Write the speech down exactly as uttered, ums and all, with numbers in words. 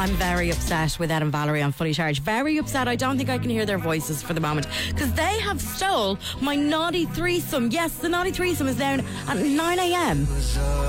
I'm very upset with Ed and Valerie on Fully Charged. Very upset. I don't think I can hear their voices for the moment because they have stole my naughty threesome. Yes, the naughty threesome is down at nine a.m.